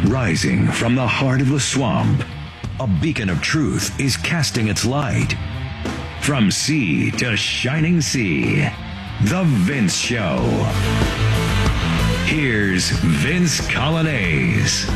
Rising from the heart of the swamp, a beacon of truth is casting its light. From sea to shining sea, The Vince Show. Here's Vince Coglianese.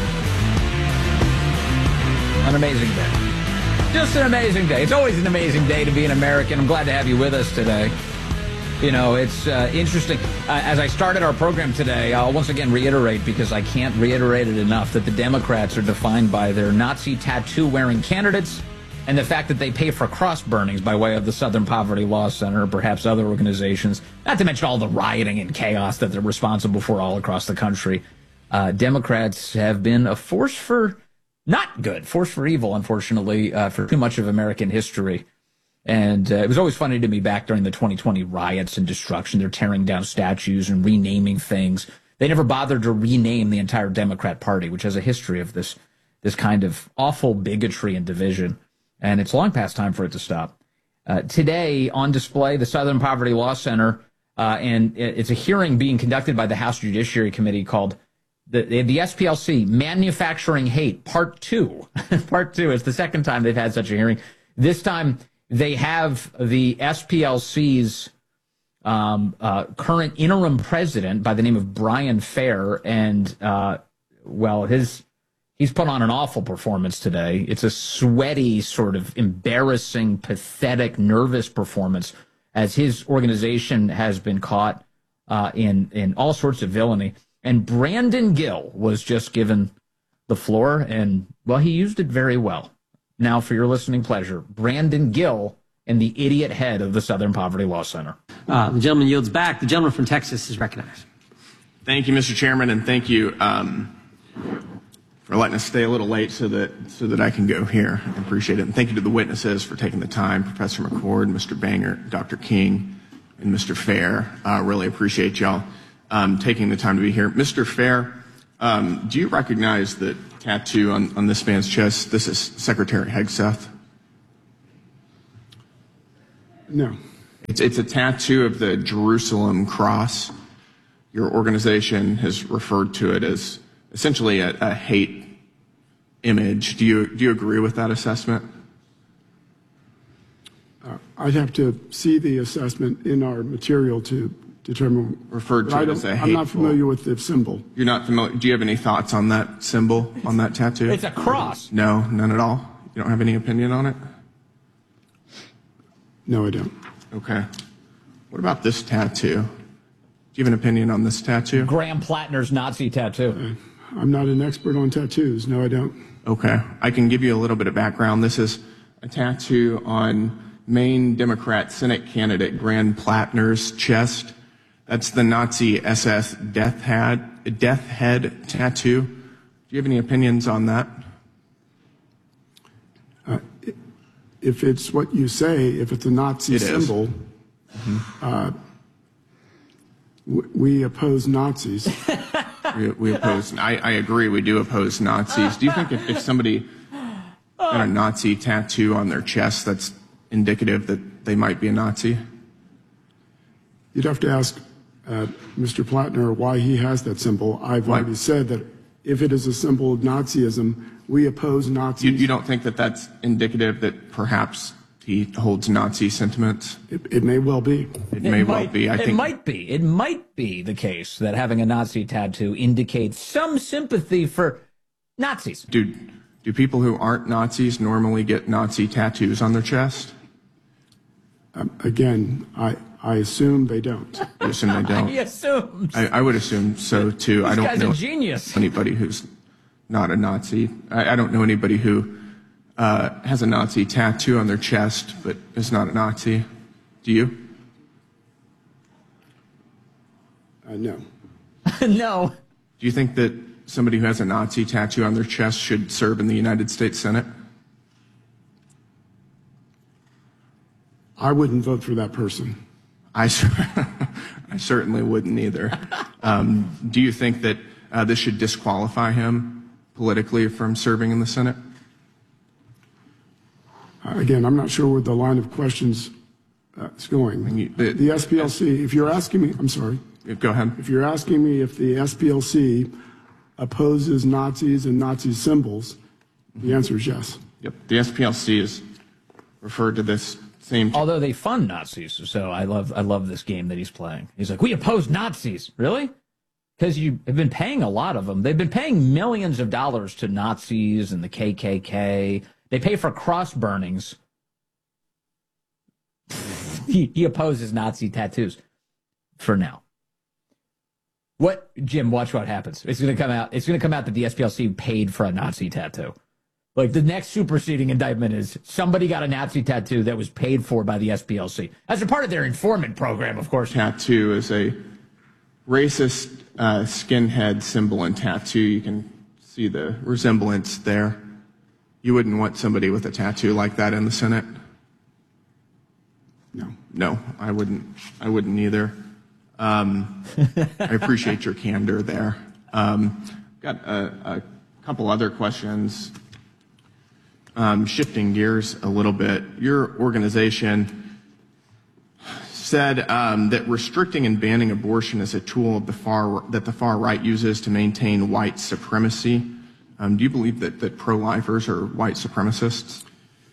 An amazing day. Just an amazing day. It's always an amazing day to be an American. I'm glad to have you with us today. You know, it's interesting. As I started our program today, I'll once again reiterate, because I can't reiterate it enough, that the Democrats are defined by their Nazi tattoo-wearing candidates and the fact that they pay for cross burnings by way of the Southern Poverty Law Center, or perhaps other organizations, not to mention all the rioting and chaos that they're responsible for all across the country. Democrats have been a force for not good, force for evil, unfortunately, for too much of American history. And it was always funny to me back during the 2020 riots and destruction. They're tearing down statues and renaming things. They never bothered to rename the entire Democrat Party, which has a history of this kind of awful bigotry and division. And it's long past time for it to stop. Today on display, the Southern Poverty Law Center, and it's a hearing being conducted by the House Judiciary Committee called the SPLC, Manufacturing Hate, Part 2. Part 2. It's the second time they've had such a hearing. This time, they have the SPLC's current interim president by the name of Brian Fair, and, he's put on an awful performance today. It's a sweaty, sort of embarrassing, pathetic, nervous performance, as his organization has been caught in all sorts of villainy. And Brandon Gill was just given the floor, and, well, he used it very well. Now, for your listening pleasure, Brandon Gill and the idiot head of the Southern Poverty Law Center. The gentleman yields back. The gentleman from Texas is recognized. Thank you, Mr. Chairman, and thank you for letting us stay a little late so that I can go here. I appreciate it. And thank you to the witnesses for taking the time, Professor McCord, Mr. Banger, Dr. King, and Mr. Fair. Really appreciate y'all taking the time to be here. Mr. Fair, do you recognize the tattoo on this man's chest? This is Secretary Hegseth. No. It's a tattoo of the Jerusalem cross. Your organization has referred to it as essentially a hate image. Do you agree with that assessment? I'd have to see the assessment in our material to determine. Referred to it as a hateful. I'm not familiar with the symbol. You're not familiar. Do you have any thoughts on that symbol, on that tattoo? It's a cross. No, none at all? You don't have any opinion on it? No, I don't. Okay. What about this tattoo? Do you have an opinion on this tattoo? Graham Plattner's Nazi tattoo. I'm not an expert on tattoos. No, I don't. Okay. I can give you a little bit of background. This is a tattoo on Maine Democrat Senate candidate Graham Plattner's chest. That's the Nazi SS death head tattoo. Do you have any opinions on that? If it's what you say, if it's a Nazi symbol, we oppose Nazis. We oppose. I agree. We do oppose Nazis. Do you think if somebody had a Nazi tattoo on their chest, that's indicative that they might be a Nazi? You'd have to ask Mr. Plattner why he has that symbol. I've already said that if it is a symbol of Nazism, we oppose Nazis. You don't think that that's indicative that perhaps he holds Nazi sentiments? It may well be. It may well be. I think it might be. It might be the case that having a Nazi tattoo indicates some sympathy for Nazis. Do people who aren't Nazis normally get Nazi tattoos on their chest? Again, I assume they don't. You assume they don't? He assumes. I would assume so, too. I don't know a genius. Anybody who's not a Nazi. I don't know anybody who has a Nazi tattoo on their chest but is not a Nazi. Do you? No. No. Do you think that somebody who has a Nazi tattoo on their chest should serve in the United States Senate? I wouldn't vote for that person. I certainly wouldn't either. Do you think that this should disqualify him politically from serving in the Senate? Again, I'm not sure where the line of questions is going. The SPLC, if you're asking me, I'm sorry. Go ahead. If you're asking me if the SPLC opposes Nazis and Nazi symbols, the answer is yes. Yep. The SPLC is referred to this same. Although they fund Nazis, so I love this game that he's playing. He's like, we oppose Nazis. Really? Because you have been paying a lot of them. They've been paying millions of dollars to Nazis and the KKK. They pay for cross burnings. He opposes Nazi tattoos for now. What, Jim, watch what happens. It's going to come out. It's going to come out that the SPLC paid for a Nazi tattoo. Like, the next superseding indictment is somebody got a Nazi tattoo that was paid for by the SPLC. As a part of their informant program, of course. Tattoo is a racist skinhead symbol and tattoo. You can see the resemblance there. You wouldn't want somebody with a tattoo like that in the Senate? No, I wouldn't either. I appreciate your candor there. Got a couple other questions. Shifting gears a little bit, your organization said that restricting and banning abortion is a tool of that the far right uses to maintain white supremacy. Do you believe that pro-lifers are white supremacists?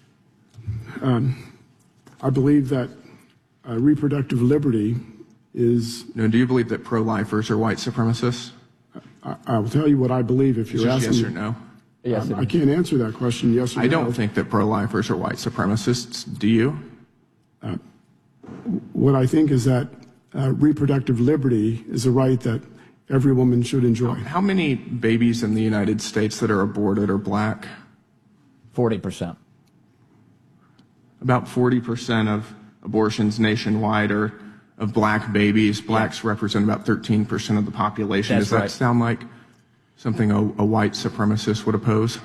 I believe that reproductive liberty is... No, do you believe that pro-lifers are white supremacists? I will tell you what I believe if you're asking. Yes or no? Yes, I can't answer that question, yes or no. I don't think that pro-lifers are white supremacists. Do you? What I think is that reproductive liberty is a right that every woman should enjoy. How many babies in the United States that are aborted are black? 40%. About 40% of abortions nationwide are of black babies. Blacks represent about 13% of the population. That's Does that right. sound like something a white supremacist would oppose?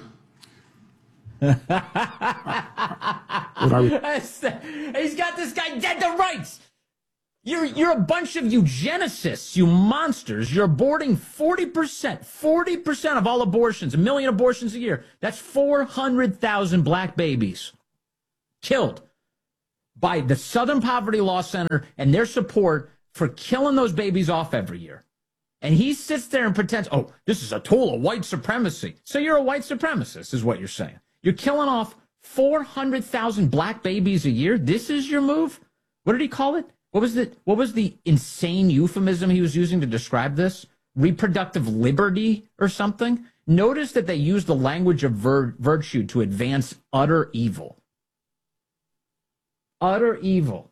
He's got this guy dead to rights. You're a bunch of eugenicists, you monsters. You're aborting 40% of all abortions, 1 million abortions a year. That's 400,000 black babies killed by the Southern Poverty Law Center and their support for killing those babies off every year. And he sits there and pretends, oh, this is a tool of white supremacy. So you're a white supremacist, is what you're saying. You're killing off 400,000 black babies a year. This is your move? What did he call it? What was the insane euphemism he was using to describe this? Reproductive liberty or something? Notice that they use the language of virtue to advance utter evil. Utter evil.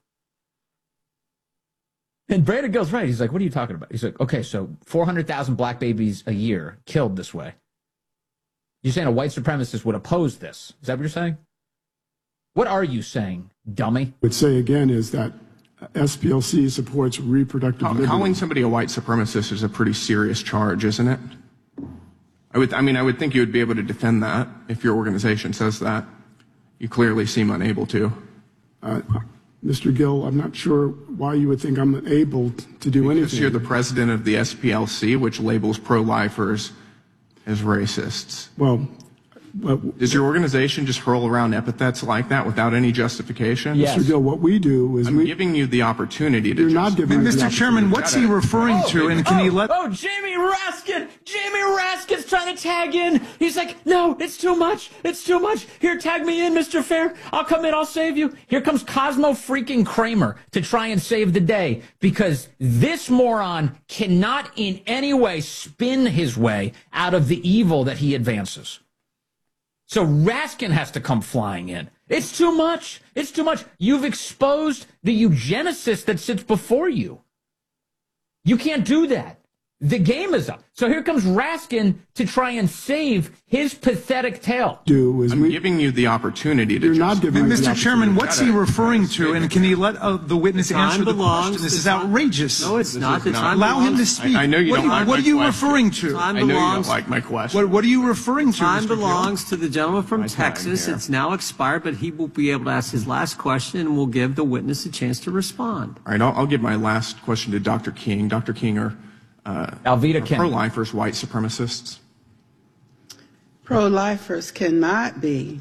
And Brandon goes, right. He's like, what are you talking about? He's like, okay, so 400,000 black babies a year killed this way. You're saying a white supremacist would oppose this. Is that what you're saying? What are you saying, dummy? I would say again is that SPLC supports reproductive liberty. Calling somebody a white supremacist is a pretty serious charge, isn't it? I would think you would be able to defend that if your organization says that. You clearly seem unable to. Mr. Gill, I'm not sure why you would think I'm able to do anything. Because you're the president of the SPLC, which labels pro-lifers as racists. Well, does your organization just hurl around epithets like that without any justification? Yes. Mr. Gill, what we do is I'm giving you the opportunity to. You're not giving me the Mr. Chairman, opportunity. what's he referring to? And can you let... Oh, Jamie Raskin! Jamie Raskin's trying to tag in. He's like, no, it's too much. It's too much. Here, tag me in, Mr. Fair. I'll come in. I'll save you. Here comes Cosmo freaking Kramer to try and save the day because this moron cannot in any way spin his way out of the evil that he advances. So Raskin has to come flying in. It's too much. It's too much. You've exposed the eugenicist that sits before you. You can't do that. The game is up. So here comes Raskin to try and save his pathetic tale. I'm giving you the opportunity to. You're not giving me the Mr. Chairman, what's he referring to? And can he let the witness Time answer the belongs- question? This is the time- outrageous. No, it's not. The time Allow him to belongs- speak. I know you don't like What my are you question. referring to? Time I know you don't belongs- like my question. What are you referring to, Time Mr. Gill? belongs to the gentleman from My time Texas. here. It's now expired, but he will be able to ask his last question, and we'll give the witness a chance to respond. All right, I'll give my last question to Dr. King. Dr. King, are Alveda King. pro-lifers white supremacists? Pro-lifers cannot be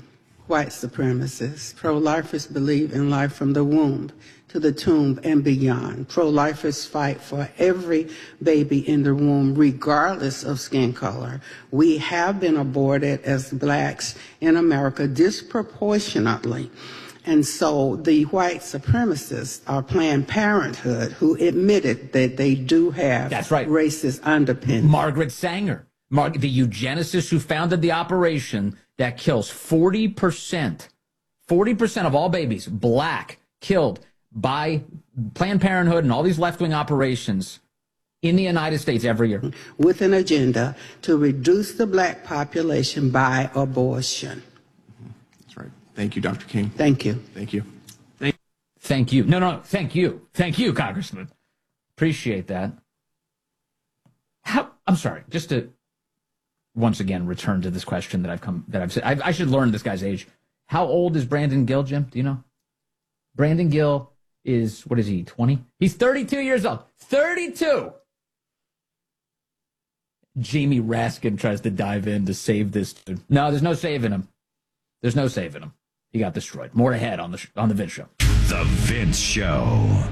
white supremacists. Pro-lifers believe in life from the womb to the tomb and beyond. Pro-lifers fight for every baby in the womb, regardless of skin color. We have been aborted as blacks in America disproportionately. And so the white supremacists are Planned Parenthood, who admitted that they do have racist underpinnings. Margaret Sanger, the eugenicist who founded the operation that kills 40% of all babies, black, killed by Planned Parenthood and all these left-wing operations in the United States every year. With an agenda to reduce the black population by abortion. That's right. Thank you, Dr. King. Thank you. Thank you. Thank you. No, thank you. Thank you, Congressman. Appreciate that. I'm sorry, just to once again return to this question that I've said. I should learn this guy's age. How old is Brandon Gill, Jim? Do you know? Brandon Gill is, what is he, 20? He's 32 years old. 32! Jamie Raskin tries to dive in to save this dude. No, there's no saving him. There's no saving him. He got destroyed. More ahead on the Vince Show. The Vince Show.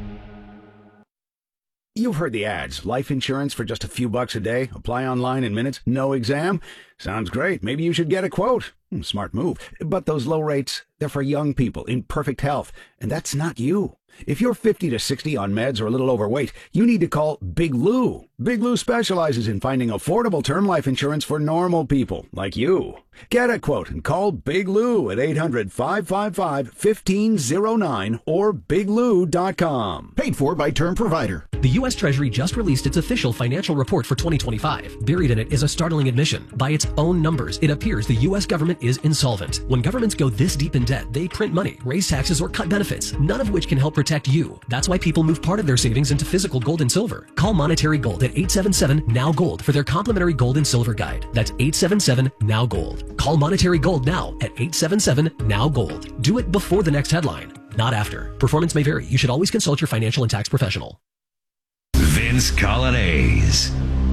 You've heard the ads. Life insurance for just a few bucks a day. Apply online in minutes. No exam. Sounds great. Maybe you should get a quote. Smart move. But those low rates, they're for young people in perfect health. And that's not you. If you're 50 to 60 on meds or a little overweight, you need to call Big Lou. Big Lou specializes in finding affordable term life insurance for normal people like you. Get a quote and call Big Lou at 800-555-1509 or biglou.com. Paid for by Term Provider. The U.S. Treasury just released its official financial report for 2025. Buried in it is a startling admission. By its own numbers, it appears the U.S. government is insolvent. When governments go this deep in debt, they print money, raise taxes, or cut benefits, none of which can help protect you. That's why people move part of their savings into physical gold and silver. Call Monetary Gold at 877-NOW-GOLD for their complimentary gold and silver guide. That's 877-NOW-GOLD. Call Monetary Gold now at 877-NOW-GOLD. Do it before the next headline, not after. Performance may vary. You should always consult your financial and tax professional. Vince Coglianese.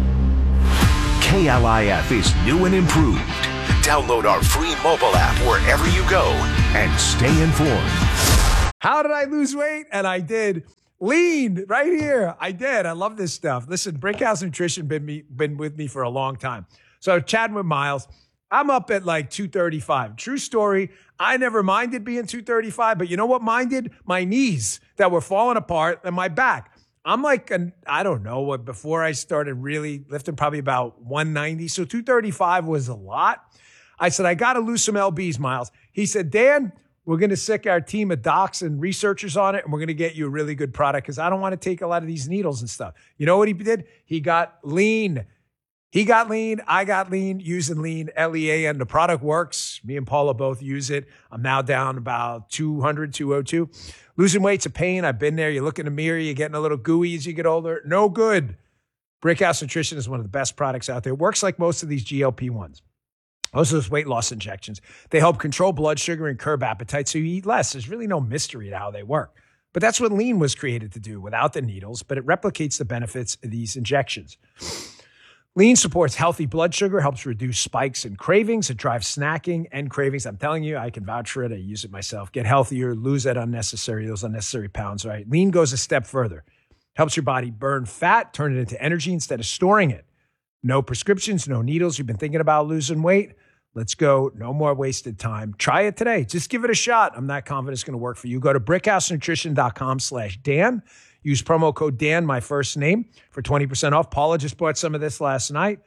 KLIF is new and improved. Download our free mobile app wherever you go and stay informed. How did I lose weight? And I did. Lean right here. I did. I love this stuff. Listen, Brickhouse Nutrition been with me for a long time. So chatting with Miles, I'm up at like 235. True story. I never minded being 235, but you know what minded? My knees that were falling apart and my back. I'm like, I don't know, before I started really lifting, probably about 190. So 235 was a lot. I said, I got to lose some LBs, Miles. He said, Dan, we're going to sick our team of docs and researchers on it, and we're going to get you a really good product because I don't want to take a lot of these needles and stuff. You know what he did? He got lean. He got lean. I got lean using lean, L-E-A-N. The product works. Me and Paula both use it. I'm now down about 200, 202. Losing weight's a pain. I've been there. You look in the mirror. You're getting a little gooey as you get older. No good. Brickhouse Nutrition is one of the best products out there. It works like most of these GLP-1s. Most of those weight loss injections. They help control blood sugar and curb appetite so you eat less. There's really no mystery to how they work. But that's what lean was created to do without the needles, but it replicates the benefits of these injections. Lean supports healthy blood sugar, helps reduce spikes and cravings. It drives snacking and cravings. I'm telling you, I can vouch for it. I use it myself. Get healthier, lose those unnecessary pounds, right? Lean goes a step further. Helps your body burn fat, turn it into energy instead of storing it. No prescriptions, no needles. You've been thinking about losing weight? Let's go. No more wasted time. Try it today. Just give it a shot. I'm not confident it's going to work for you. Go to brickhousenutrition.com/Dan. Use promo code Dan, my first name, for 20% off. Paula just bought some of this last night.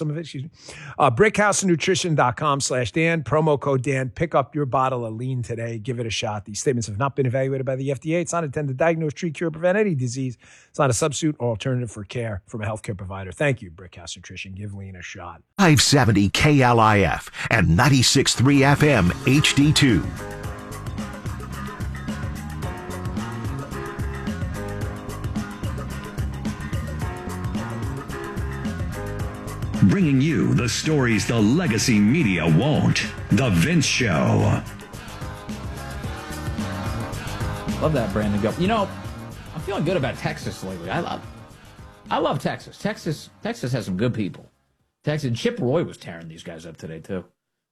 Brickhousenutrition.com/Dan. Promo code Dan. Pick up your bottle of lean today. Give it a shot. These statements have not been evaluated by the FDA. It's not intended to diagnose, treat, cure, or prevent any disease. It's not a substitute or alternative for care from a healthcare provider. Thank you, Brickhouse Nutrition. Give lean a shot. 570 KLIF and 96.3 FM HD2. Bringing you the stories the legacy media won't. The Vince Show. Love that, Brandon. Go. You know, I'm feeling good about Texas lately. I love Texas. Texas has some good people. Chip Roy was tearing these guys up today, too.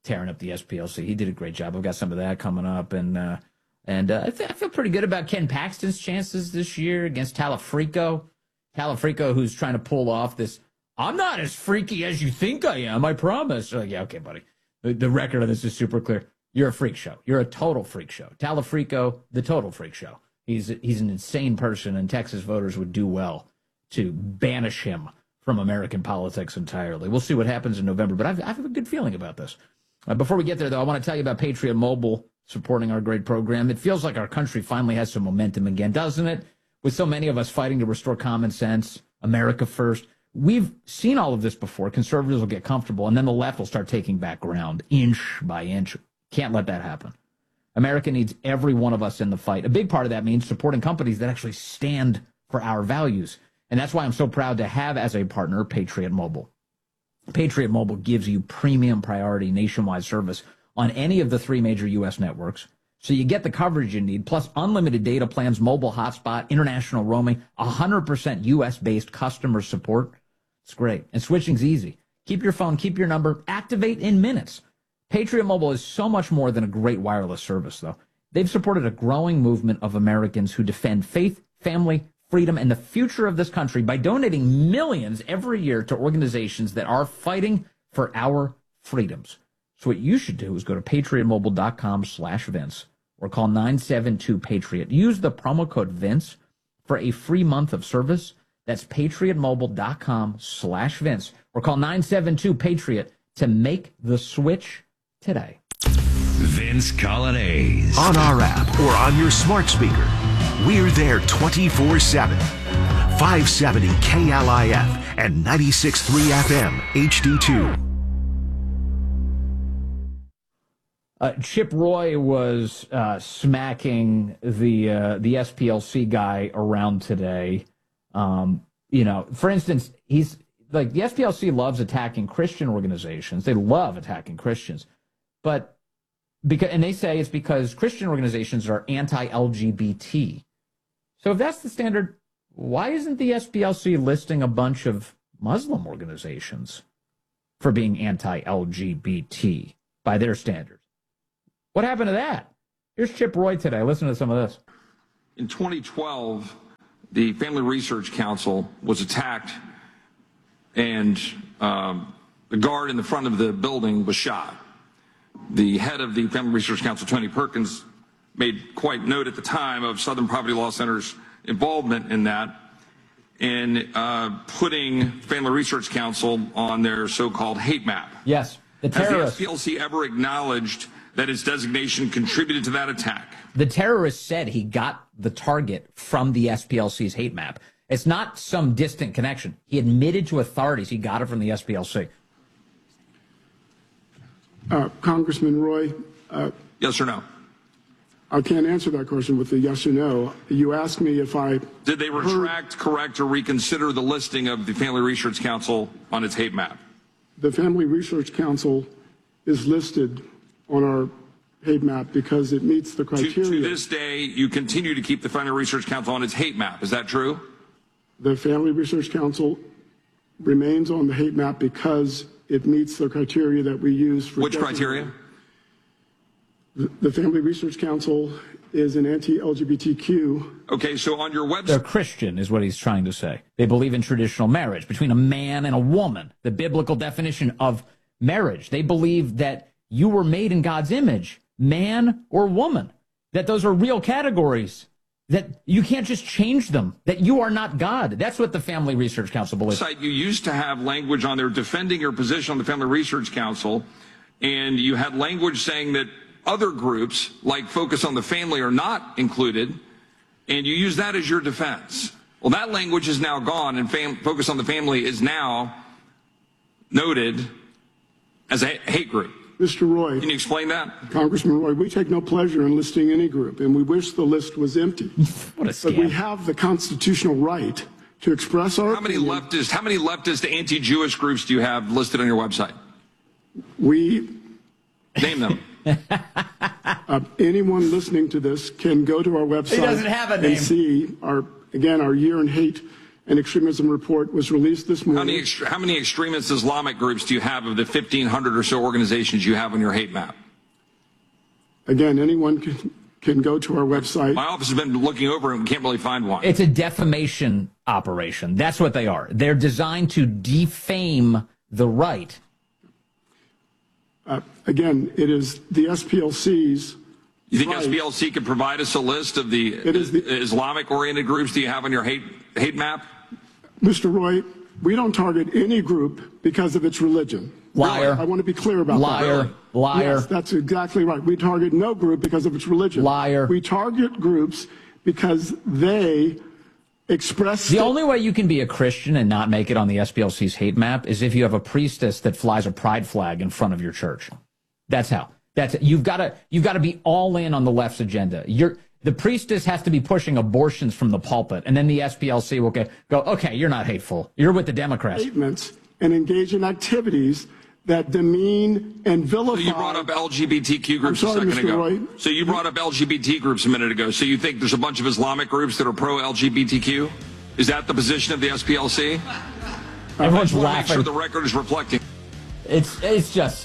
tearing up the SPLC. He did a great job. I've got some of that coming up, and I feel pretty good about Ken Paxton's chances this year against Talafrico. Talafrico, who's trying to pull off this, I'm not as freaky as you think I am, I promise. Like, yeah, okay, buddy. The record of this is super clear. You're a freak show. You're a total freak show. Talafrico, the total freak show. He's an insane person, and Texas voters would do well to banish him from American politics entirely. We'll see what happens in November, but I have a good feeling about this. Before we get there, though, I want to tell you about Patriot Mobile supporting our great program. It feels like our country finally has some momentum again, doesn't it? With so many of us fighting to restore common sense, America first. We've seen all of this before. Conservatives will get comfortable, and then the left will start taking back ground, inch by inch. Can't let that happen. America needs every one of us in the fight. A big part of that means supporting companies that actually stand for our values. And that's why I'm so proud to have as a partner Patriot Mobile. Patriot Mobile gives you premium priority nationwide service on any of the 3 major U.S. networks. So you get the coverage you need, plus unlimited data plans, mobile hotspot, international roaming, 100% U.S.-based customer support. It's great. And switching's easy. Keep your phone, keep your number, activate in minutes. Patriot Mobile is so much more than a great wireless service, though. They've supported a growing movement of Americans who defend faith, family, freedom, and the future of this country by donating millions every year to organizations that are fighting for our freedoms. So what you should do is go to patriotmobile.com/Vince or call 972-PATRIOT. Use the promo code Vince for a free month of service. That's patriotmobile.com/Vince or call 972-PATRIOT to make the switch today. Vince Coglianese. On our app or on your smart speaker, we're there 24/7. 570 KLIF and 96.3 FM HD2. Chip Roy was smacking the SPLC guy around today. For instance, he's like, the SPLC loves attacking Christian organizations. They love attacking Christians, and they say it's because Christian organizations are anti-LGBT. So if that's the standard, why isn't the SPLC listing a bunch of Muslim organizations for being anti-LGBT by their standards? What happened to that? Here's Chip Roy today. Listen to some of this. In 2012, the Family Research Council was attacked, and the guard in the front of the building was shot. The head of the Family Research Council, Tony Perkins, made quite note at the time of Southern Poverty Law Center's involvement in that, in putting Family Research Council on their so-called hate map. Yes, the terrorists. Has the SPLC ever acknowledged that its designation contributed to that attack? The terrorist said he got the target from the SPLC's hate map. It's not some distant connection. He admitted to authorities he got it from the SPLC. Congressman Roy. Yes or no? I can't answer that question with a yes or no. You asked me if I... Did they retract, correct, or reconsider the listing of the Family Research Council on its hate map? The Family Research Council is listed on our hate map because it meets the criteria. To this day, you continue to keep the Family Research Council on its hate map. Is that true? The Family Research Council remains on the hate map because it meets the criteria that we use for... Which criteria? The Family Research Council is an anti-LGBTQ. Okay, so on your website... They're Christian, is what he's trying to say. They believe in traditional marriage between a man and a woman, the biblical definition of marriage. They believe that you were made in God's image, man or woman, that those are real categories, that you can't just change them, that you are not God. That's what the Family Research Council believes. You used to have language on there defending your position on the Family Research Council, and you had language saying that other groups, like Focus on the Family, are not included, and you use that as your defense. Well, that language is now gone, and Focus on the Family is now noted as a hate group. Mr. Roy. Can you explain that? Congressman Roy, we take no pleasure in listing any group, and we wish the list was empty. What a scam. But we have the constitutional right to express our opinion. How many leftist anti-Jewish groups do you have listed on your website? Name them. Anyone listening to this can go to our website He doesn't have a name. and see our Year in Hate and extremism report was released this morning. How many extremist Islamic groups do you have of the 1,500 or so organizations you have on your hate map? Again, anyone can go to our website. My office has been looking over and we can't really find one. It's a defamation operation. That's what they are. They're designed to defame the right. Again, it is the SPLC's. You think SPLC could provide us a list of the Islamic-oriented groups that you have on your hate map? Mr. Roy, we don't target any group because of its religion. Liar. I want to be clear about that. Liar. Liar. Yes, that's exactly right. We target no group because of its religion. Liar. We target groups because they express... The only way you can be a Christian and not make it on the SPLC's hate map is if you have a priestess that flies a pride flag in front of your church. That's how. You've got to be all in on the left's agenda. The priestess has to be pushing abortions from the pulpit, and then the SPLC will go, okay, you're not hateful. You're with the Democrats. Statements and engage in activities that demean and vilify. So you brought up LGBTQ groups a second ago. Roy. So you brought up LGBT groups a minute ago. So you think there's a bunch of Islamic groups that are pro-LGBTQ? Is that the position of the SPLC? Everyone's laughing. Make sure the record is reflecting. It's just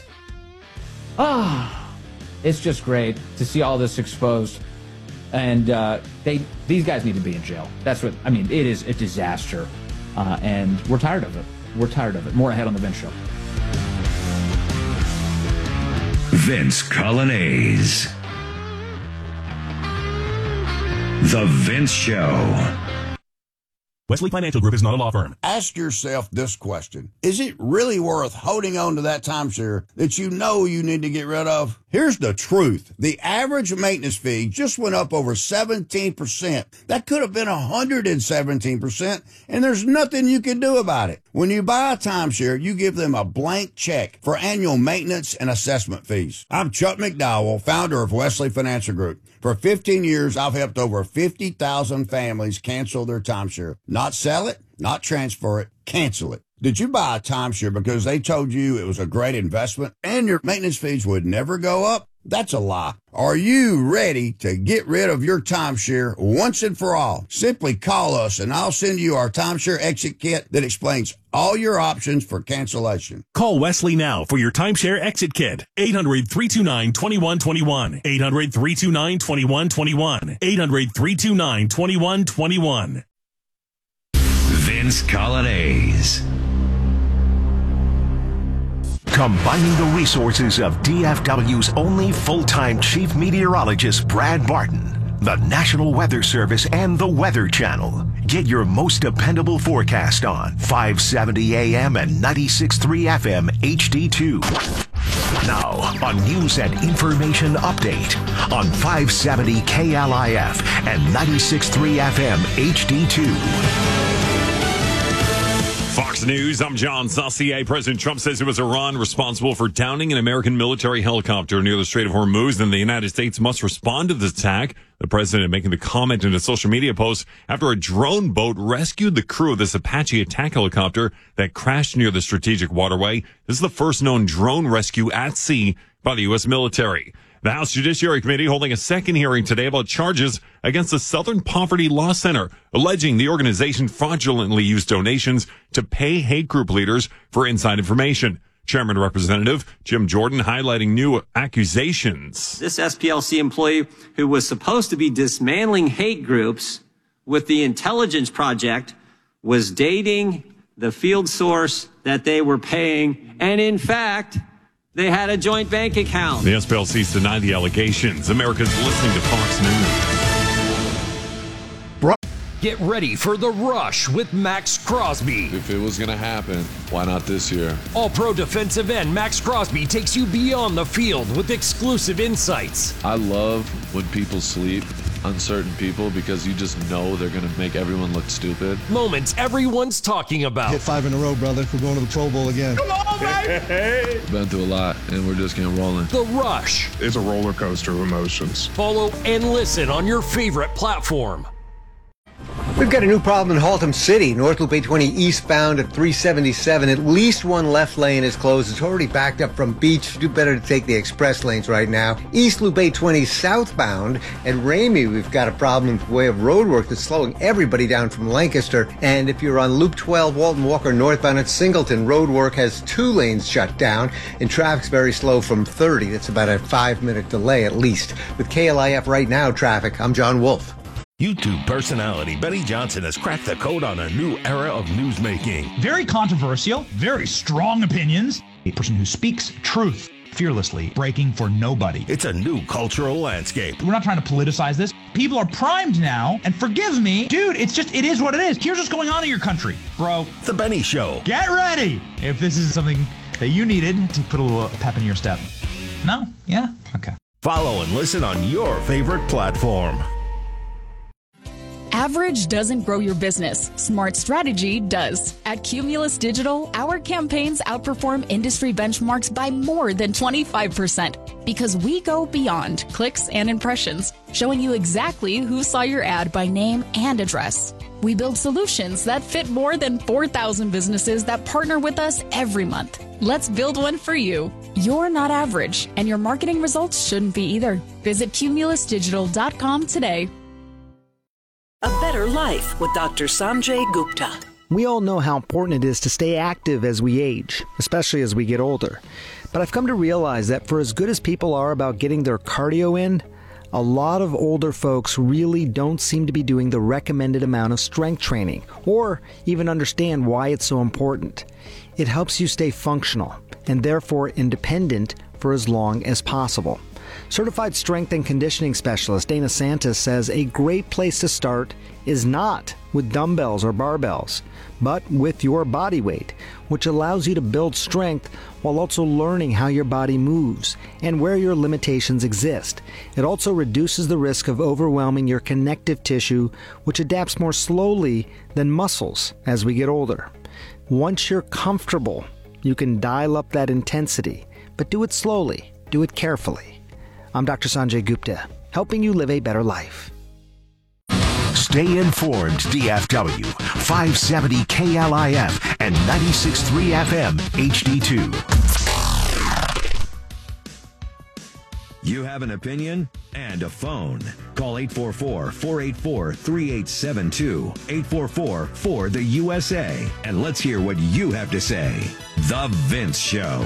great to see all this exposed. And these guys need to be in jail. That's what I mean. It is a disaster, and we're tired of it. We're tired of it. More ahead on the Vince Show. Vince Coglianese. The Vince Show. Wesley Financial Group is not a law firm. Ask yourself this question. Is it really worth holding on to that timeshare that you know you need to get rid of? Here's the truth. The average maintenance fee just went up over 17%. That could have been 117%, and there's nothing you can do about it. When you buy a timeshare, you give them a blank check for annual maintenance and assessment fees. I'm Chuck McDowell, founder of Wesley Financial Group. For 15 years, I've helped over 50,000 families cancel their timeshare. Not sell it, not transfer it, cancel it. Did you buy a timeshare because they told you it was a great investment and your maintenance fees would never go up? That's a lie. Are you ready to get rid of your timeshare once and for all? Simply call us and I'll send you our timeshare exit kit that explains all your options for cancellation. Call Wesley now for your timeshare exit kit. 800-329-2121. 800-329-2121. 800-329-2121. Vince Coglianese. Combining the resources of DFW's only full-time chief meteorologist, Brad Barton, the National Weather Service, and the Weather Channel. Get your most dependable forecast on 570 AM and 96.3 FM HD2. Now, a news and information update on 570 KLIF and 96.3 FM HD2. Fox News, I'm John Saucier. President Trump says it was Iran responsible for downing an American military helicopter near the Strait of Hormuz, and the United States must respond to this attack. The president making the comment in a social media post after a drone boat rescued the crew of this Apache attack helicopter that crashed near the strategic waterway. This is the first known drone rescue at sea by the U.S. military. The House Judiciary Committee holding a second hearing today about charges against the Southern Poverty Law Center, alleging the organization fraudulently used donations to pay hate group leaders for inside information. Chairman Representative Jim Jordan highlighting new accusations. This SPLC employee who was supposed to be dismantling hate groups with the Intelligence Project was dating the field source that they were paying, and in fact, they had a joint bank account. The SPLC's denied the allegations. America's listening to Fox News. Get ready for The Rush with Max Crosby. If it was going to happen, why not this year? All-pro defensive end Max Crosby takes you beyond the field with exclusive insights. I love when people sleep, uncertain people, because you just know they're going to make everyone look stupid. Moments everyone's talking about. Hit 5 in a row, brother. We're going to the Pro Bowl again. Come on, baby! Been through a lot, and we're just getting rolling. The Rush. It's a roller coaster of emotions. Follow and listen on your favorite platform. We've got a new problem in Haltom City. North Loop 820 eastbound at 377. At least one left lane is closed. It's already backed up from Beach. Do better to take the express lanes right now. East Loop 820 southbound at Ramey. We've got a problem in the way of roadwork that's slowing everybody down from Lancaster. And if you're on Loop 12, Walton Walker northbound at Singleton, roadwork has 2 lanes shut down and traffic's very slow from 30. That's about a 5-minute delay at least. With KLIF right now traffic, I'm John Wolf. YouTube personality Benny Johnson has cracked the code on a new era of newsmaking. Very controversial, very strong opinions. A person who speaks truth fearlessly, breaking for nobody. It's a new cultural landscape. We're not trying to politicize this. People are primed now, and forgive me, dude, it is what it is. Here's what's going on in your country, bro. The Benny Show. Get ready if this is something that you needed to put a little pep in your step. No? Yeah? Okay. Follow and listen on your favorite platform. Average doesn't grow your business. Smart strategy does. At Cumulus Digital, our campaigns outperform industry benchmarks by more than 25% because we go beyond clicks and impressions, showing you exactly who saw your ad by name and address. We build solutions that fit more than 4,000 businesses that partner with us every month. Let's build one for you. You're not average, and your marketing results shouldn't be either. Visit cumulusdigital.com today. A Better Life with Dr. Sanjay Gupta. We all know how important it is to stay active as we age, especially as we get older. But I've come to realize that for as good as people are about getting their cardio in, a lot of older folks really don't seem to be doing the recommended amount of strength training, or even understand why it's so important. It helps you stay functional, and therefore independent for as long as possible. Certified strength and conditioning specialist Dana Santis says a great place to start is not with dumbbells or barbells, but with your body weight, which allows you to build strength while also learning how your body moves and where your limitations exist. It also reduces the risk of overwhelming your connective tissue, which adapts more slowly than muscles as we get older. Once you're comfortable, you can dial up that intensity, but do it slowly, do it carefully. I'm Dr. Sanjay Gupta, helping you live a better life. Stay informed, DFW. 570 KLIF and 96.3 FM HD2. You have an opinion and a phone. Call 844-484-3872. 844-4-THE-USA. And let's hear what you have to say. The Vince Show.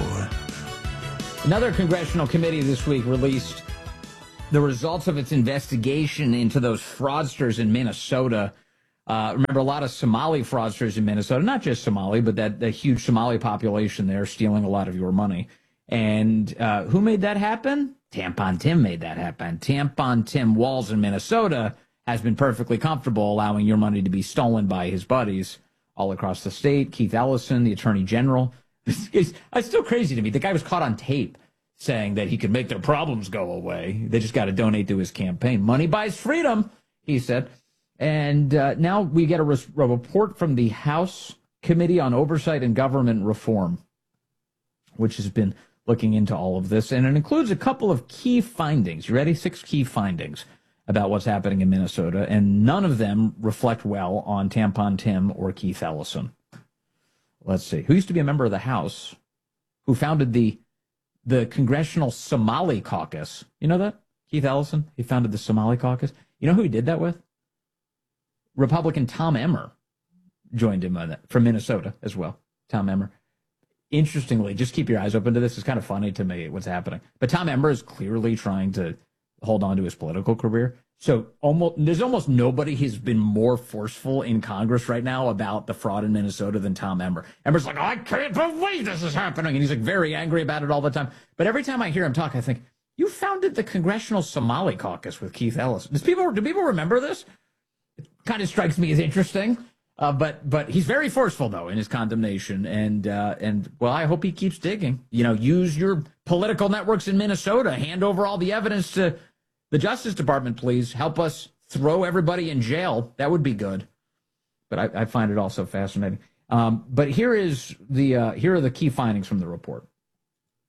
Another congressional committee this week released the results of its investigation into those fraudsters in Minnesota. Remember, a lot of Somali fraudsters in Minnesota, not just Somali, but that huge Somali population there stealing a lot of your money. And who made that happen? Tampon Tim made that happen. Tampon Tim Walz in Minnesota has been perfectly comfortable allowing your money to be stolen by his buddies all across the state. Keith Ellison, the attorney general. It's still crazy to me. The guy was caught on tape saying that he could make their problems go away. They just got to donate to his campaign. Money buys freedom, he said. And now we get a report from the House Committee on Oversight and Government Reform, which has been looking into all of this. And it includes a couple of key findings. You ready? 6 key findings about what's happening in Minnesota. And none of them reflect well on Tampon Tim or Keith Ellison. Let's see. Who used to be a member of the House, who founded the Congressional Somali Caucus. You know that? Keith Ellison, he founded the Somali Caucus. You know who he did that with? Republican Tom Emmer joined him on that, from Minnesota as well. Tom Emmer. Interestingly, just keep your eyes open to this. It's kind of funny to me what's happening. But Tom Emmer is clearly trying to hold on to his political career. So there's almost nobody who's been more forceful in Congress right now about the fraud in Minnesota than Tom Emmer. Emmer's like, I can't believe this is happening. And he's like very angry about it all the time. But every time I hear him talk, I think, you founded the Congressional Somali Caucus with Keith Ellison. Do people remember this? It kind of strikes me as interesting. But he's very forceful, though, in his condemnation. And well, I hope he keeps digging. You know, use your political networks in Minnesota. Hand over all the evidence to the Justice Department, please. Help us throw everybody in jail. That would be good. But I find it also fascinating. But here are the key findings from the report.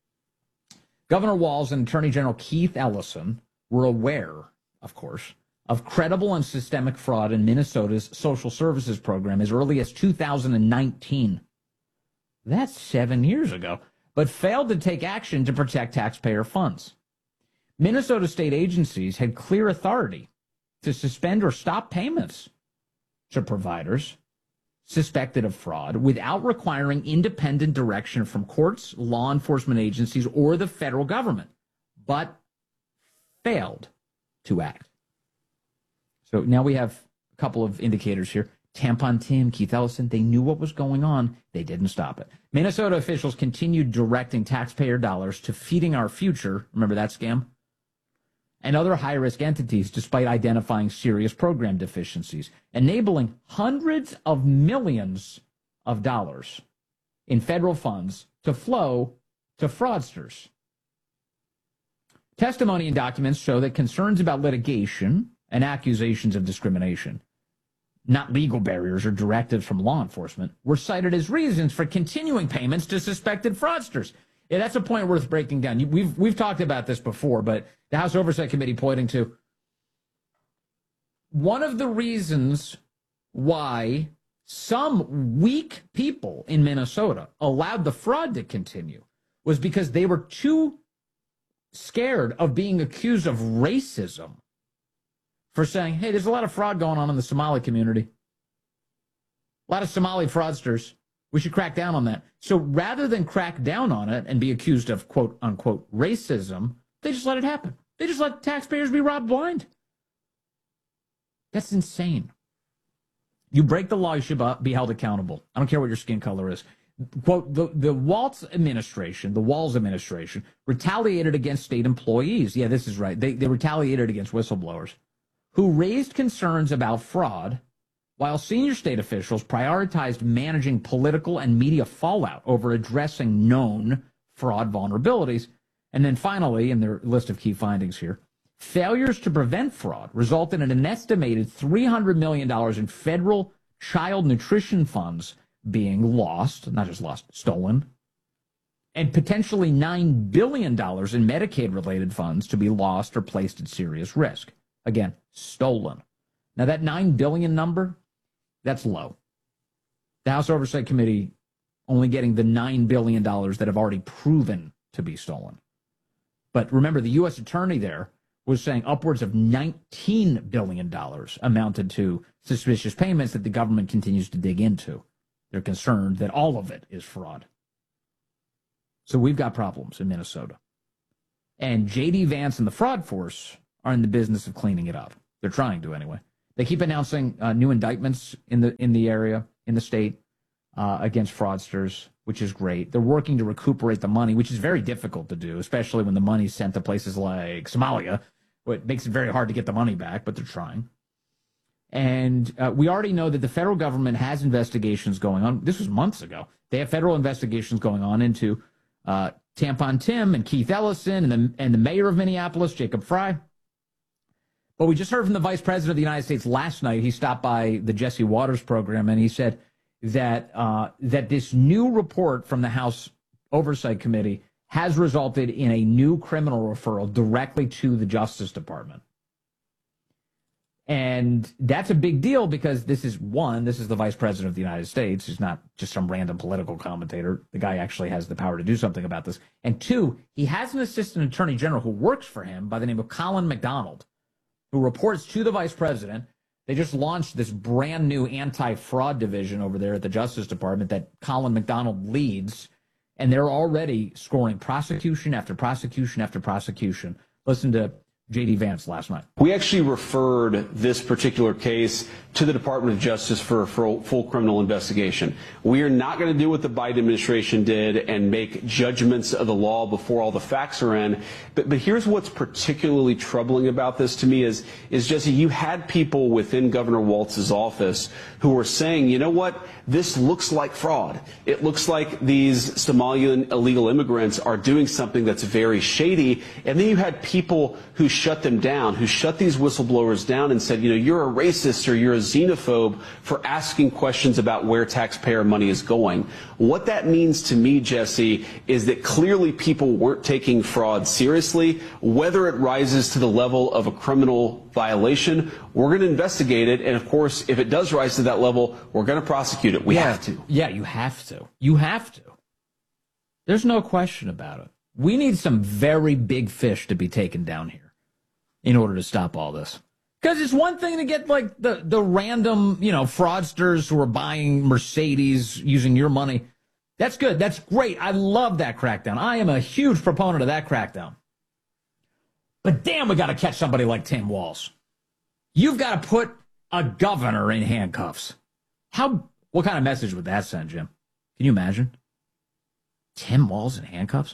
Governor Walz and Attorney General Keith Ellison were aware, of course, of credible and systemic fraud in Minnesota's social services program as early as 2019. That's 7 years ago, but failed to take action to protect taxpayer funds. Minnesota state agencies had clear authority to suspend or stop payments to providers suspected of fraud without requiring independent direction from courts, law enforcement agencies, or the federal government, but failed to act. So now we have a couple of indicators here. Tampon Tim, Keith Ellison, they knew what was going on. They didn't stop it. Minnesota officials continued directing taxpayer dollars to Feeding Our Future, remember that scam? And other high-risk entities despite identifying serious program deficiencies, enabling hundreds of millions of dollars in federal funds to flow to fraudsters. Testimony and documents show that concerns about litigation and accusations of discrimination, not legal barriers or directives from law enforcement, were cited as reasons for continuing payments to suspected fraudsters. Yeah, that's a point worth breaking down. We've talked about this before, but the House Oversight Committee pointing to one of the reasons why some weak people in Minnesota allowed the fraud to continue was because they were too scared of being accused of racism for saying, hey, there's a lot of fraud going on in the Somali community. A lot of Somali fraudsters. We should crack down on that. So rather than crack down on it and be accused of quote unquote racism, they just let it happen. They just let taxpayers be robbed blind. That's insane. You break the law, you should be held accountable. I don't care what your skin color is. Quote, the Walz administration retaliated against state employees. Yeah, this is right. They retaliated against whistleblowers who raised concerns about fraud, while senior state officials prioritized managing political and media fallout over addressing known fraud vulnerabilities. And then finally, in their list of key findings here, failures to prevent fraud resulted in an estimated $300 million in federal child nutrition funds being lost, not just lost, stolen, and potentially $9 billion in Medicaid-related funds to be lost or placed at serious risk. Again, stolen. Now, that $9 billion number, that's low. The House Oversight Committee only getting the $9 billion that have already proven to be stolen. But remember, the U.S. attorney there was saying upwards of $19 billion amounted to suspicious payments that the government continues to dig into. They're concerned that all of it is fraud. So we've got problems in Minnesota. And J.D. Vance and the fraud force are in the business of cleaning it up. They're trying to anyway. They keep announcing new indictments in the area, in the state, against fraudsters, which is great. They're working to recuperate the money, which is very difficult to do, especially when the money's sent to places like Somalia. It makes it very hard to get the money back, but they're trying. And we already know that the federal government has investigations going on. This was months ago. They have federal investigations going on into Tampon Tim and Keith Ellison and the mayor of Minneapolis, Jacob Frey. But we just heard from the Vice President of the United States last night. He stopped by the Jesse Waters program, and he said that that this new report from the House Oversight Committee has resulted in a new criminal referral directly to the Justice Department. And that's a big deal because this is the Vice President of the United States. He's not just some random political commentator. The guy actually has the power to do something about this. And two, he has an assistant attorney general who works for him by the name of Colin McDonald, who reports to the Vice President. They just launched this brand new anti-fraud division over there at the Justice Department that Colin McDonald leads, and they're already scoring prosecution after prosecution after prosecution. Listen to J.D. Vance last night. We actually referred this particular case to the Department of Justice for a full criminal investigation. We are not going to do what the Biden administration did and make judgments of the law before all the facts are in. But here's what's particularly troubling about this to me is Jesse, you had people within Governor Walz's office who were saying, you know what, this looks like fraud. It looks like these Somalian illegal immigrants are doing something that's very shady. And then you had people who shut them down, who shut these whistleblowers down and said, you're a racist or you're a xenophobe for asking questions about where taxpayer money is going. What that means to me, Jesse, is that clearly people weren't taking fraud seriously. Whether it rises to the level of a criminal violation, we're going to investigate it. And of course, if it does rise to that level, we're going to prosecute it. We have to. Yeah, you have to. You have to. There's no question about it. We need some very big fish to be taken down here in order to stop all this. Because it's one thing to get like the random, fraudsters who are buying Mercedes using your money. That's good. That's great. I love that crackdown. I am a huge proponent of that crackdown. But damn, we got to catch somebody like Tim Walz. You've got to put a governor in handcuffs. What kind of message would that send, Jim? Can you imagine? Tim Walz in handcuffs?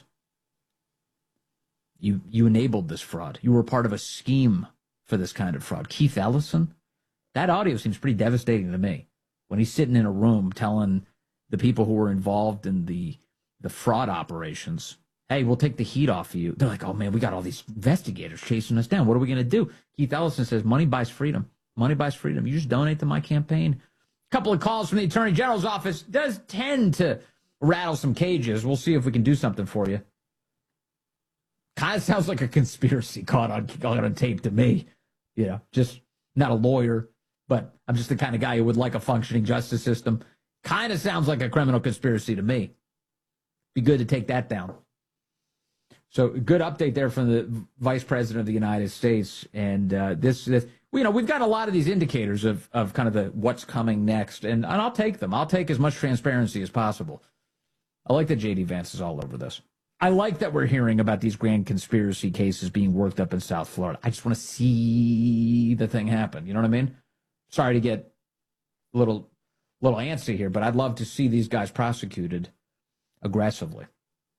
You enabled this fraud. You were part of a scheme for this kind of fraud. Keith Ellison? That audio seems pretty devastating to me. When he's sitting in a room telling the people who were involved in the fraud operations, hey, we'll take the heat off of you. They're like, oh, man, we got all these investigators chasing us down. What are we going to do? Keith Ellison says, money buys freedom. Money buys freedom. You just donate to my campaign. A couple of calls from the Attorney General's office does tend to rattle some cages. We'll see if we can do something for you. Kind of sounds like a conspiracy caught on tape to me. Just not a lawyer, but I'm just the kind of guy who would like a functioning justice system. Kind of sounds like a criminal conspiracy to me. Be good to take that down. So good update there from the Vice President of the United States. And we've got a lot of these indicators of kind of the what's coming next. And I'll take them. I'll take as much transparency as possible. I like that J.D. Vance is all over this. I like that we're hearing about these grand conspiracy cases being worked up in South Florida. I just want to see the thing happen. You know what I mean? Sorry to get a little antsy here, but I'd love to see these guys prosecuted aggressively.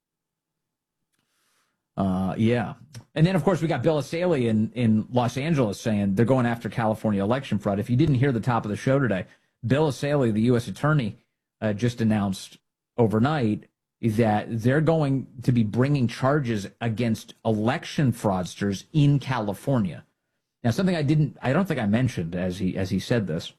Yeah. And then, of course, we got Bill Asaley in Los Angeles saying they're going after California election fraud. If you didn't hear the top of the show today, Bill Asaley, the U.S. attorney, just announced overnight that they're going to be bringing charges against election fraudsters in California. Now, something I don't think I mentioned as he said this.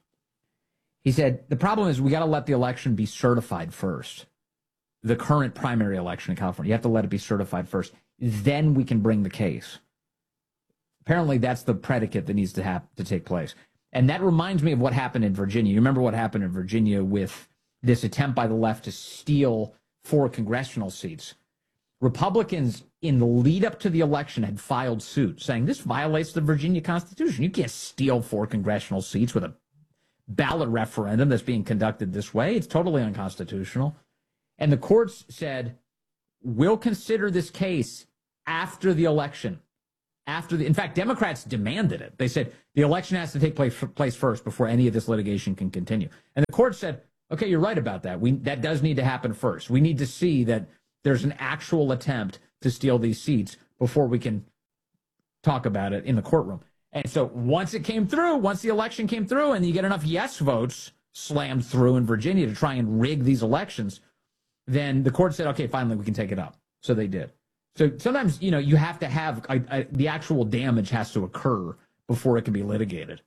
He said, the problem is we got to let the election be certified first. The current primary election in California, you have to let it be certified first. Then we can bring the case. Apparently, that's the predicate that needs to take place. And that reminds me of what happened in Virginia. You remember what happened in Virginia with this attempt by the left to steal 4 congressional seats. Republicans, in the lead up to the election, had filed suit saying this violates the Virginia Constitution. You can't steal 4 congressional seats with a ballot referendum that's being conducted this way. It's totally unconstitutional. And the courts said, we'll consider this case after the election. In fact, Democrats demanded it. They said the election has to take place first before any of this litigation can continue. And the court said, okay, you're right about that. That does need to happen first. We need to see that there's an actual attempt to steal these seats before we can talk about it in the courtroom. And so once the election came through and you get enough yes votes slammed through in Virginia to try and rig these elections, then the court said, okay, finally we can take it up. So they did. So sometimes, you have to have the actual damage has to occur before it can be litigated.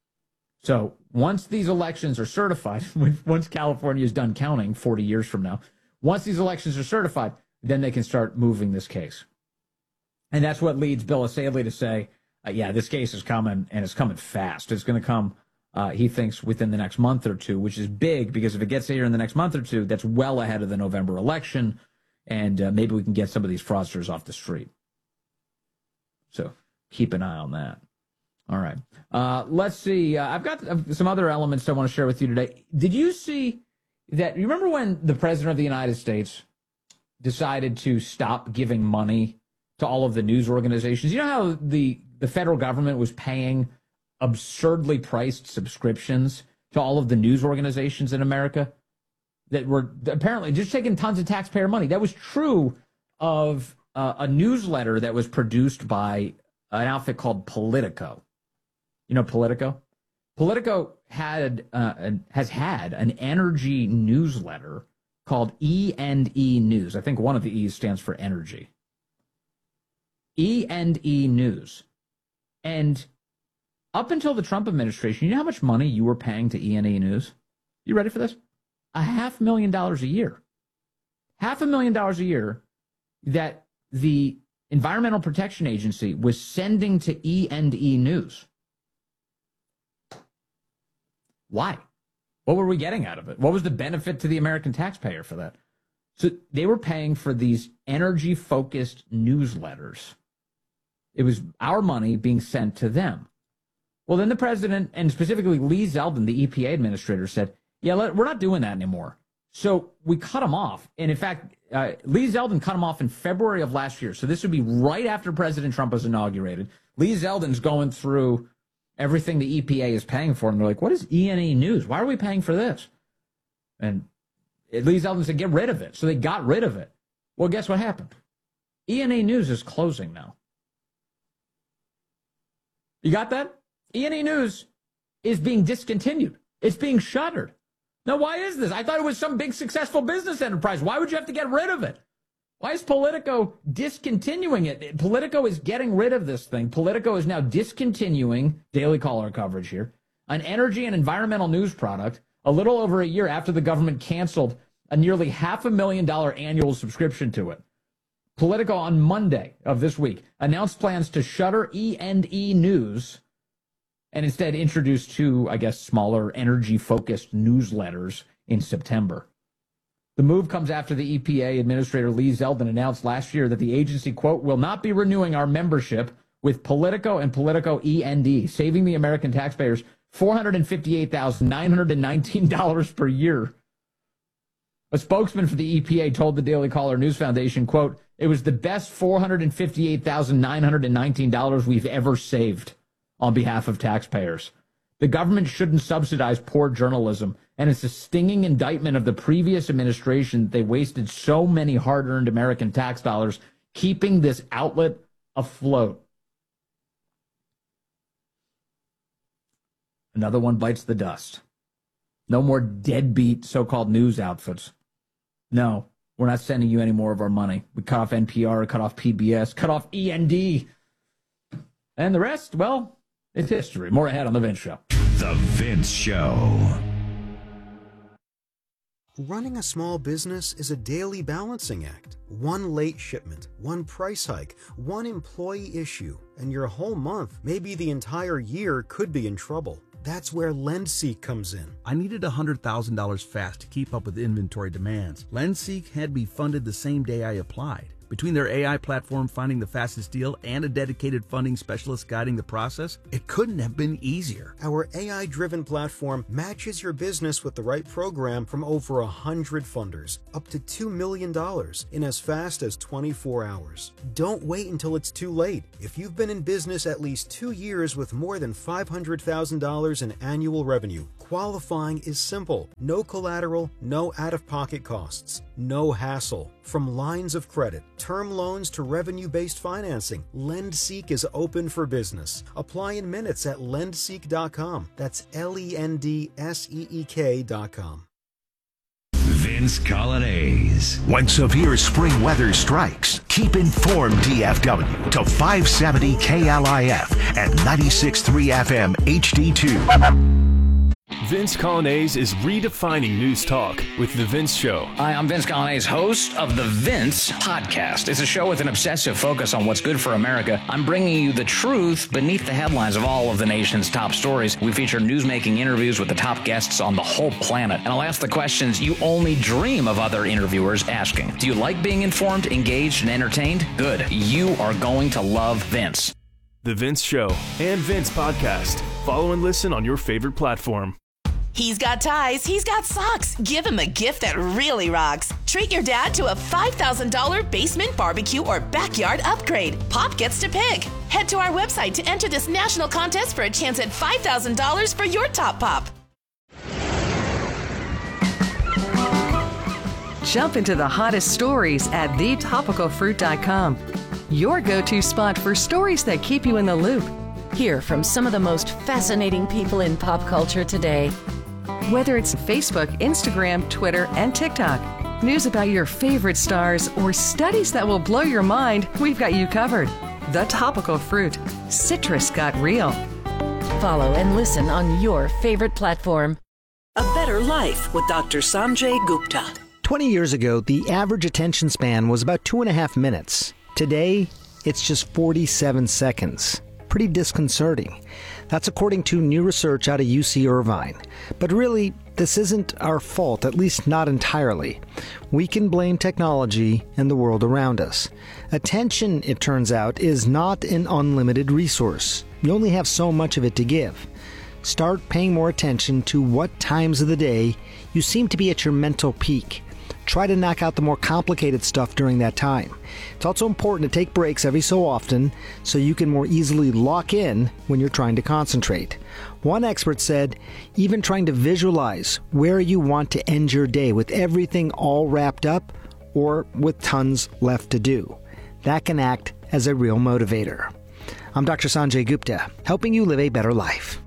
So once these elections are certified, once California is done counting 40 years from now, once these elections are certified, then they can start moving this case. And that's what leads Bill Asaley to say, this case is coming, and it's coming fast. It's going to come, he thinks, within the next month or two, which is big because if it gets here in the next month or two, that's well ahead of the November election, and maybe we can get some of these fraudsters off the street. So keep an eye on that. All right. Let's see. I've got some other elements I want to share with you today. Did you see that? You remember when the President of the United States decided to stop giving money to all of the news organizations? You know how the federal government was paying absurdly priced subscriptions to all of the news organizations in America that were apparently just taking tons of taxpayer money? That was true of a newsletter that was produced by an outfit called Politico. You know Politico? Politico has had an energy newsletter called E&E News. I think one of the E's stands for energy. E&E News. And up until the Trump administration, you know how much money you were paying to E&E News? You ready for this? $500,000 a year. $500,000 a year that the Environmental Protection Agency was sending to E&E News. Why? What were we getting out of it? What was the benefit to the American taxpayer for that? So they were paying for these energy-focused newsletters. It was our money being sent to them. Well, then the president, and specifically Lee Zeldin, the EPA administrator, said, yeah, we're not doing that anymore. So we cut him off. And in fact, Lee Zeldin cut him off in February of last year. So this would be right after President Trump was inaugurated. Lee Zeldin's going through everything the EPA is paying for. And they're like, what is E&E News? Why are we paying for this? And Lee Zeldin said, get rid of it. So they got rid of it. Well, guess what happened? E&E News is closing now. You got that? E&E News is being discontinued. It's being shuttered. Now, why is this? I thought it was some big successful business enterprise. Why would you have to get rid of it? Why is Politico discontinuing it? Politico is getting rid of this thing. Politico is now discontinuing Daily Caller coverage here, an energy and environmental news product, a little over a year after the government canceled a nearly $500,000 annual subscription to it. Politico on Monday of this week announced plans to shutter E&E News and instead introduce two, I guess, smaller energy-focused newsletters in September. The move comes after the EPA Administrator Lee Zeldin announced last year that the agency, quote, will not be renewing our membership with Politico and Politico E&E, saving the American taxpayers $458,919 per year. A spokesman for the EPA told the Daily Caller News Foundation, quote, it was the best $458,919 we've ever saved on behalf of taxpayers. The government shouldn't subsidize poor journalism, and it's a stinging indictment of the previous administration that they wasted so many hard-earned American tax dollars keeping this outlet afloat. Another one bites the dust. No more deadbeat so-called news outfits. No, we're not sending you any more of our money. We cut off NPR, cut off PBS, cut off END. And the rest, well, it's history. More ahead on The Vince Show. The Vince Show. Running a small business is a daily balancing act. One late shipment, one price hike, one employee issue, and your whole month, maybe the entire year, could be in trouble. That's where LendSeek comes in. I needed $100,000 fast to keep up with inventory demands. LendSeek had me funded the same day I applied. Between their AI platform finding the fastest deal and a dedicated funding specialist guiding the process, it couldn't have been easier. Our AI-driven platform matches your business with the right program from over 100 funders, up to $2 million in as fast as 24 hours. Don't wait until it's too late. If you've been in business at least 2 years with more than $500,000 in annual revenue, qualifying is simple. No collateral, no out-of-pocket costs, no hassle. From lines of credit, term loans to revenue-based financing, LendSeek is open for business. Apply in minutes at lendseek.com. That's LENDSEEK.com. Vince Colonnese. When severe spring weather strikes, keep informed DFW to 570 KLIF and 96.3 FM HD2. Vince Colonnese is redefining news talk with The Vince Show. Hi, I'm Vince Colonnese, host of The Vince Podcast. It's a show with an obsessive focus on what's good for America. I'm bringing you the truth beneath the headlines of all of the nation's top stories. We feature newsmaking interviews with the top guests on the whole planet. And I'll ask the questions you only dream of other interviewers asking. Do you like being informed, engaged, and entertained? Good. You are going to love Vince. The Vince Show and Vince Podcast. Follow and listen on your favorite platform. He's got ties, he's got socks. Give him a gift that really rocks. Treat your dad to a $5,000 basement barbecue or backyard upgrade. Pop gets to pick. Head to our website to enter this national contest for a chance at $5,000 for your top pop. Jump into the hottest stories at thetopicalfruit.com. Your go-to spot for stories that keep you in the loop. Hear from some of the most fascinating people in pop culture today. Whether it's Facebook, Instagram, Twitter, and TikTok, news about your favorite stars, or studies that will blow your mind, we've got you covered. The Topical Fruit. Citrus got real. Follow and listen on your favorite platform. A Better Life with Dr. Sanjay Gupta. 20 years ago, the average attention span was about 2.5 minutes. Today, it's just 47 seconds. Pretty disconcerting. That's according to new research out of UC Irvine. But really, this isn't our fault, at least not entirely. We can blame technology and the world around us. Attention, it turns out, is not an unlimited resource. You only have so much of it to give. Start paying more attention to what times of the day you seem to be at your mental peak. Try to knock out the more complicated stuff during that time. It's also important to take breaks every so often so you can more easily lock in when you're trying to concentrate. One expert said, even trying to visualize where you want to end your day with everything all wrapped up or with tons left to do. That can act as a real motivator. I'm Dr. Sanjay Gupta, helping you live a better life.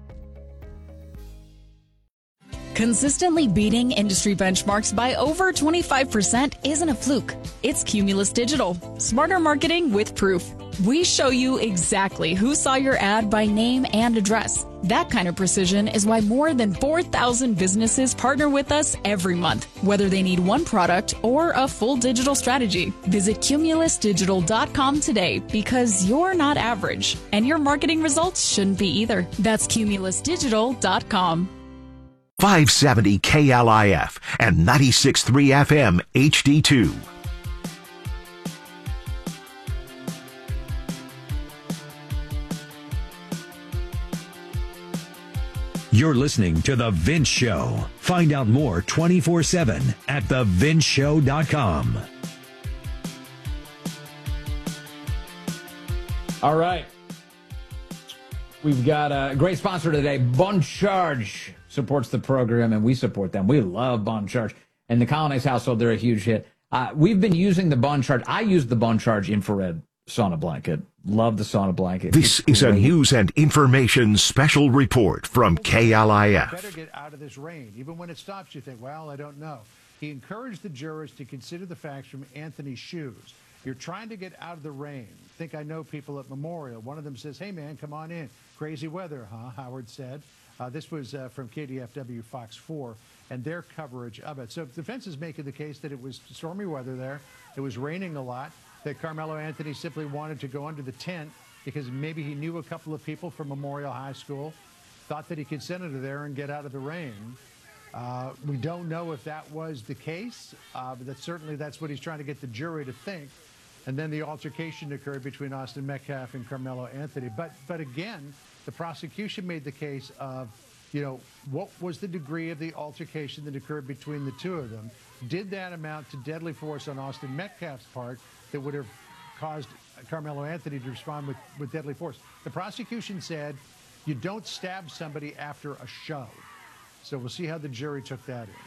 Consistently beating industry benchmarks by over 25% isn't a fluke. It's Cumulus Digital. Smarter marketing with proof. We show you exactly who saw your ad by name and address. That kind of precision is why more than 4,000 businesses partner with us every month, whether they need one product or a full digital strategy. Visit cumulusdigital.com today because you're not average, and your marketing results shouldn't be either. That's cumulusdigital.com. 570 KLIF and 96.3 FM HD2. You're listening to The Vince Show. Find out more 24/7 at thevinceshow.com. All right. We've got a great sponsor today. Bon Charge supports the program, and we support them. We love Bon Charge. And the Colonnese household, they're a huge hit. We've been using the Bon Charge. I use the Bon Charge infrared sauna blanket. Love the sauna blanket. This is a news and information special report from KLIF. Better get out of this rain. Even when it stops, you think, well, I don't know. He encouraged the jurors to consider the facts from Anthony's shoes. You're trying to get out of the rain. I think I know people at Memorial. One of them says, hey, man, come on in. Crazy weather, huh? Howard said. This was from KDFW Fox 4 and their coverage of it. So the defense is making the case that it was stormy weather there. It was raining a lot, that Carmelo Anthony simply wanted to go under the tent because maybe he knew a couple of people from Memorial High School, thought that he could send it there and get out of the rain. We don't know if that was the case, but that's what he's trying to get the jury to think. And then the altercation occurred between Austin Metcalf and Carmelo Anthony. But again, the prosecution made the case of, what was the degree of the altercation that occurred between the two of them? Did that amount to deadly force on Austin Metcalf's part that would have caused Carmelo Anthony to respond with deadly force? The prosecution said you don't stab somebody after a show. So we'll see how the jury took that in.